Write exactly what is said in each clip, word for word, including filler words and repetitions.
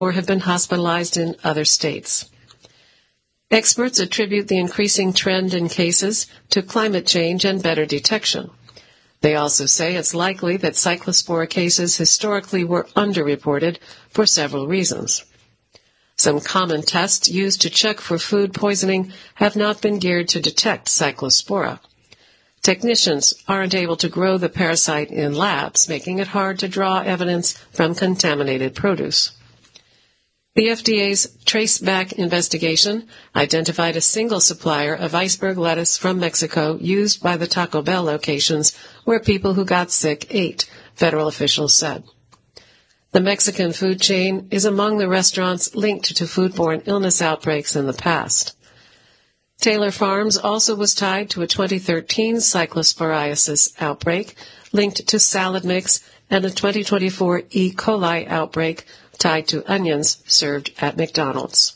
or have been hospitalized in other states. Experts attribute the increasing trend in cases to climate change and better detection. They also say it's likely that cyclospora cases historically were underreported for several reasons. Some common tests used to check for food poisoning have not been geared to detect cyclospora. Technicians aren't able to grow the parasite in labs, making it hard to draw evidence from contaminated produce. The F D A's Traceback investigation identified a single supplier of iceberg lettuce from Mexico used by the Taco Bell locations where people who got sick ate, federal officials said. The Mexican food chain is among the restaurants linked to foodborne illness outbreaks in the past. Taylor Farms also was tied to a twenty thirteen cyclosporiasis outbreak linked to salad mix and a twenty twenty-four E. coli outbreak tied to onions served at McDonald's.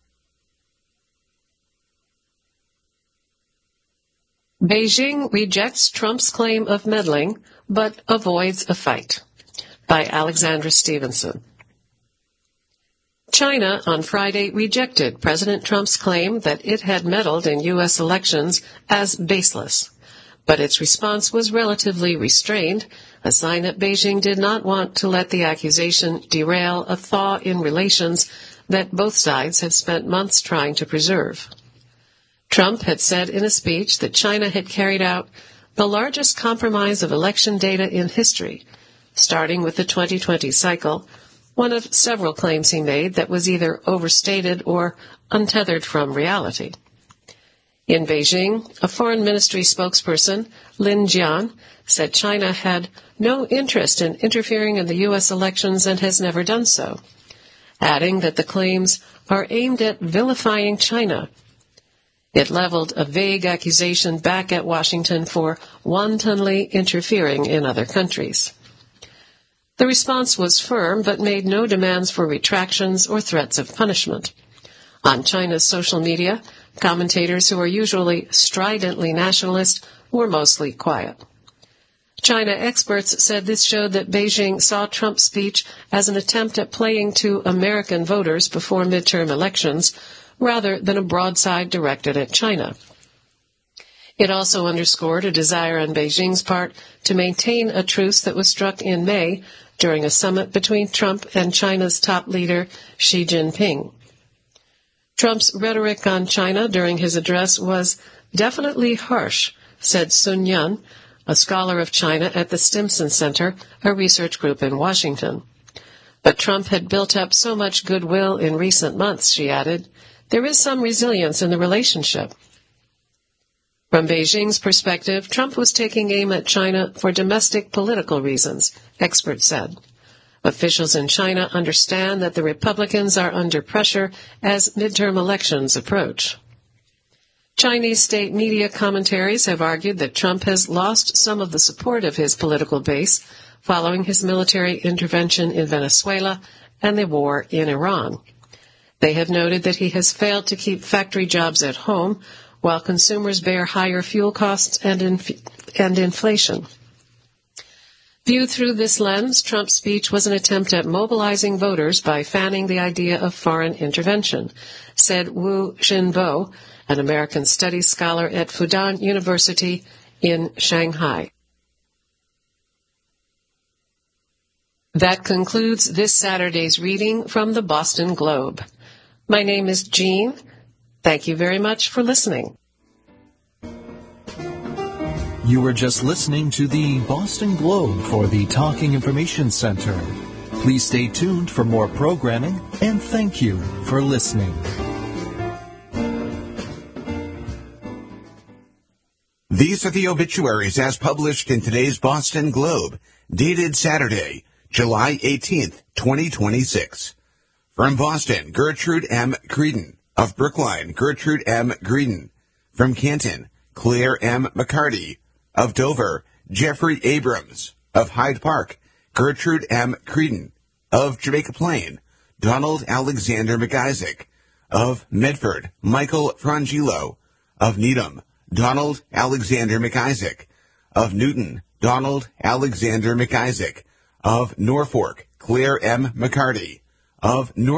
Beijing rejects Trump's claim of meddling, but avoids a fight. By Alexandra Stevenson. China on Friday rejected President Trump's claim that it had meddled in U S elections as baseless, but its response was relatively restrained, a sign that Beijing did not want to let the accusation derail a thaw in relations that both sides had spent months trying to preserve. Trump had said in a speech that China had carried out the largest compromise of election data in history, starting with the twenty twenty cycle, one of several claims he made that was either overstated or untethered from reality. In Beijing, a foreign ministry spokesperson, Lin Jian, said China had no interest in interfering in the U S elections and has never done so, adding that the claims are aimed at vilifying China. It leveled a vague accusation back at Washington for wantonly interfering in other countries. The response was firm but made no demands for retractions or threats of punishment. On China's social media, commentators who are usually stridently nationalist were mostly quiet. China experts said this showed that Beijing saw Trump's speech as an attempt at playing to American voters before midterm elections, rather than a broadside directed at China. It also underscored a desire on Beijing's part to maintain a truce that was struck in May during a summit between Trump and China's top leader, Xi Jinping. Trump's rhetoric on China during his address was definitely harsh, said Sun Yun, a scholar of China at the Stimson Center, a research group in Washington. But Trump had built up so much goodwill in recent months, she added. There is some resilience in the relationship. From Beijing's perspective, Trump was taking aim at China for domestic political reasons, experts said. Officials in China understand that the Republicans are under pressure as midterm elections approach. Chinese state media commentaries have argued that Trump has lost some of the support of his political base following his military intervention in Venezuela and the war in Iran. They have noted that he has failed to keep factory jobs at home, while consumers bear higher fuel costs and, inf- and inflation. Viewed through this lens, Trump's speech was an attempt at mobilizing voters by fanning the idea of foreign intervention, said Wu Xinbo, an American studies scholar at Fudan University in Shanghai. That concludes this Saturday's reading from the Boston Globe. My name is Jean. Thank you very much for listening. You were just listening to the Boston Globe for the Talking Information Center. Please stay tuned for more programming, and thank you for listening. These are the obituaries as published in today's Boston Globe, dated Saturday, July eighteenth, twenty twenty-six. From Boston, Gertrude M. Creedon. Of Brookline, Gertrude M. Greedon. From Canton, Claire M. McCarty. Of Dover, Jeffrey Abrams. Of Hyde Park, Gertrude M. Creedon. Of Jamaica Plain, Donald Alexander McIsaac. Of Medford, Michael Frangillo. Of Needham, Donald Alexander McIsaac. Of Newton, Donald Alexander McIsaac. Of Norfolk, Claire M. McCarty. of North